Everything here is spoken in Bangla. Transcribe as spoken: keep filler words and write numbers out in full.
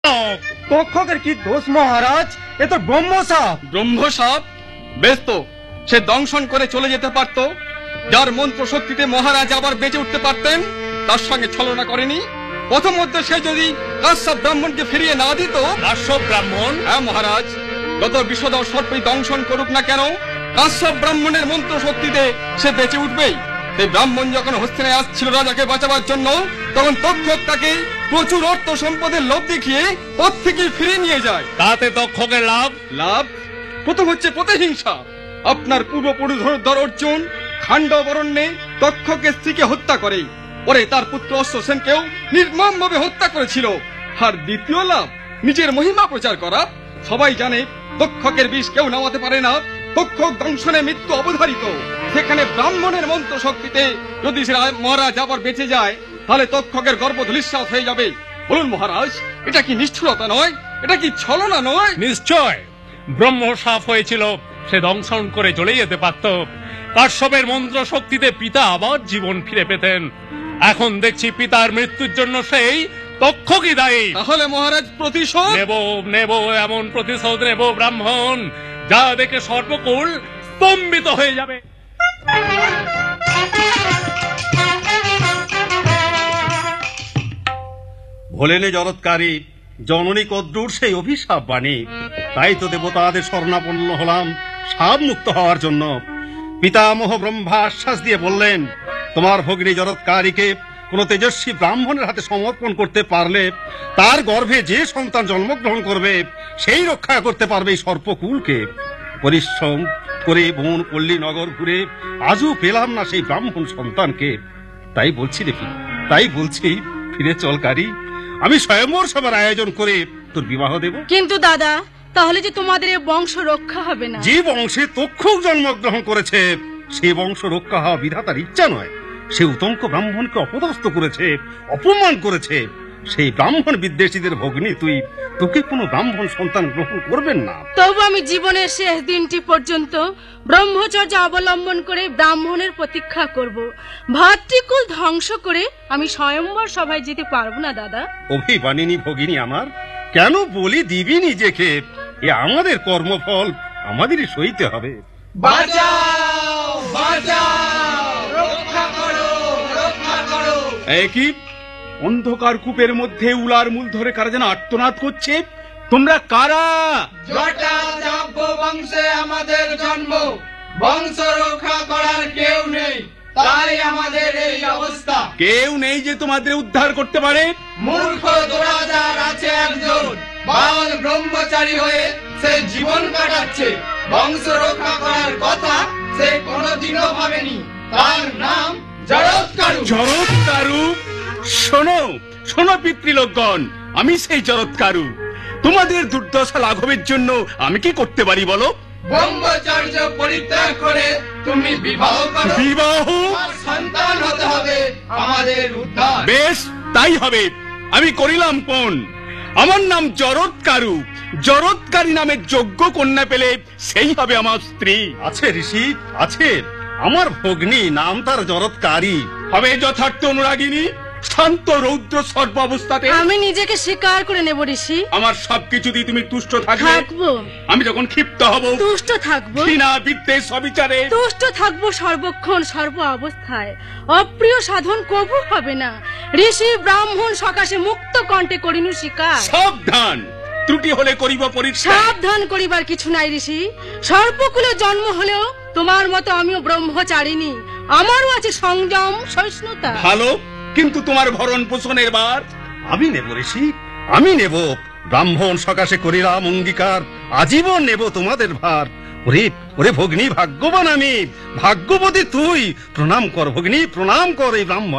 তক্ষকের কি দোষ মহারাজ? এ তো ব্রহ্ম সাপ। ব্রহ্ম সাপ? বেশ তো, সে দংশন করে চলে যেতে পারত। যার মন্ত্র শক্তিতে মহারাজ আবার বেঁচে উঠতে পারতেন, তার সঙ্গে ছলনা করেনি। প্রথমত সে যদি কাশ্যপ ব্রাহ্মণকে ফিরিয়ে না দিত। কাশ্যপ ব্রাহ্মণ? হ্যাঁ মহারাজ, যত বিষধর সর্পই দংশন করুক না কেন, কাশ্যপ ব্রাহ্মণের মন্ত্র শক্তিতে সে বেঁচে উঠবেই। সেই ব্রাহ্মণ যখন হস্তিনায় আসছিল রাজাকে বাঁচাবার জন্য, তখন তক্ষক তাকে প্রচুর অর্থ সম্পদের লোভ দেখিয়ে পথ থেকে ফিরিয়ে নিয়ে যায়। তাতে তক্ষকের লাভ? লাভ প্রথম হচ্ছে প্রতিহিংসা। আপনার পূর্বপুরুষ ধর অর্জুন খান্ডবরণ্যে তক্ষকের স্ত্রীকে হত্যা করে, পরে তার পুত্র অশ্বসেনকেও নির্মম ভাবে হত্যা করেছিল। আর দ্বিতীয় লাভ, নিজের মহিমা প্রচার করা। সবাই জানে তক্ষকের বিষ কেউ নামাতে পারে না। তক্ষক দংশনে মৃত্যু অবধারিত। সেখানে ব্রাহ্মণের মন্ত্র শক্তিতে যদি সে মহারাজ আবার বেঁচে যায়, তাহলে তক্ষকের গর্ভ ধূলিসাৎ হয়ে যাবে। বলুন মহারাজ, এটা কি নিষ্ঠুরতা নয়? এটা কি ছলনা নয়? নিশ্চয়। ব্রহ্ম সাপ হয়েছিল, সে দংশন করে চলে যেতে পারত। কাশ্যপের মন্ত্র শক্তিতে পিতা আবার জীবন ফিরে পেতেন। এখন দেখছি পিতার মৃত্যুর জন্য সেই তক্ষকই দায়ী। তাহলে মহারাজ প্রতিশোধ নেব নেব এমন প্রতিশোধ নেব ব্রাহ্মণ, যা দেখে সর্বকুল স্তম্ভিত হয়ে যাবে। ভোলেনে জরৎকারী জননী কদ্রুর সেই অভিশাপ বাণী। তাই তো দেবতাদের শরণাপন্ন হলাম সাপ মুক্ত হওয়ার জন্য। পিতামহ ব্রহ্মা আশ্বাস দিয়ে বললেন, তোমার ভগিনী জরৎকারীকে কোন তেজস্বী ব্রাহ্মণের হাতে সমর্পণ করতে পারলে তার গর্ভে যে সন্তান জন্মগ্রহণ করবে সেই রক্ষা করতে পারবে এই সর্পকুলকে। পরিশ্রম করে বন পল্লী নগর ঘুরে আজও পেলাম না সেই ব্রাহ্মণ সন্তানকে। তাই বলছি দেখি, তাই বলছি ফিরে চলকারী, আমি স্বয়ম্বর সভার আয়োজন করে তোর বিবাহ দেব। কিন্তু দাদা, তাহলে যে তোমাদের এই বংশ রক্ষা হবে না। যে বংশে তক্ষক জন্মগ্রহণ করেছে সে বংশ রক্ষা হওয়া বিধাতার ইচ্ছা নয়। সে উতঙ্ক ব্রাহ্মণকে অপদস্থ করেছে, অপমান করেছে। সেই ব্রাহ্মণ বিদ্বেষীদের ভগ্নী তুই, তোকে কোনো ব্রাহ্মণ সন্তান গ্রহণ করবেন না। তবু আমি জীবনের শেষ দিনটি পর্যন্ত ব্রহ্মচর্য অবলম্বন করে ব্রাহ্মণের প্রতীক্ষা করব। ভাতৃকুল ধ্বংস করে আমি স্বয়ম্বর সভায় যেতে পারবো না দাদা। অভিমানিনী ভগিনী আমার, কেন বলি দিবি নিজেকে? এ আমাদের কর্মফল, আমাদেরই সইতে হবে। বাঁচাও বাঁচাও, রক্ষা করো রক্ষা করো। কি অন্ধকার কূপের মধ্যে উলার মূল ধরে কারা যেন আর্তনাদ করছে? তোমরা কারা? জটা যাব্য বংশে আমাদের জন্ম, বংশ রক্ষা করার কেউ নেই, তাই আমাদের এই অবস্থা। কেউ নেই যে তোমাদের উদ্ধার করতে পারে? মূর্খ দুরাচার আছে একজন, বাল ব্রহ্মচারী হয়ে সে জীবন কাটাচ্ছে। বংশ রক্ষা করার কথা সে কোনোদিনও ভাবেনি। তার নাম জরৎকারু। জরৎকারু? শোনো শোনো পিতৃলোকগণ, আমি সেই জরৎকারু। তোমাদের দুর্দশা লাঘবের জন্য আমি কি করতে পারি বলো? ব্রহ্মচর্য পরিত্যাগ করে তুমি বিবাহ করো। বিবাহ? সন্তান হতে হবে আমাদের উদ্ধার। বেশ, তাই হবে। আমি করিলাম পণ। আমার নাম জরৎকারু। জরৎকারী নামের যোগ্য কন্যা পেলে সেই হবে আমার স্ত্রী। আছে ঋষি, আছে। আমার ভগ্নী, নাম তার জরৎকারী। হবে যথার্থ অনুরাগিনী, শান্ত রৌদ্র সর্ব অবস্থাতে। আমি নিজেকে স্বীকার করে নেব ঋষি। আমার সবকিছু দিয়ে তুমি তুষ্ট থাকবে? থাকবো। আমি যখন ক্ষিপ্ত হব তুষ্ট থাকবো। ঘৃণা বিদ্বেষ সবিচারে তুষ্ট থাকবো সর্বক্ষণ সর্ব অবস্থায়। অপ্রিয় সাধন কবু হবে না। ঋষি ব্রাহ্মণ সকাশে মুক্ত কণ্ঠে করিনু স্বীকার। সাবধান, ত্রুটি হলে করিব পরিত্যাগ। সাবধান করিবার কিছু নাই ঋষি। সর্বকুলে জন্ম হলেও তোমার মতো আমিও ব্রহ্মচারিণী। আমারও আছে সংযম সহিষ্ণুতা। ভালো, কিন্তু তোমার ভরণ পোষণের বার আমি নেব ঋষি, আমি নেব। ব্রাহ্মণ সকাশে করিলাম অঙ্গীকার, আজীবন নেব তোমাদের ভার। ওরে ওরে ভগ্নী, ভাগ্যবান আমি, ভাগ্যবতী তুই। প্রণাম কর ভগ্নী, প্রণাম কর এই ব্রাহ্মণ।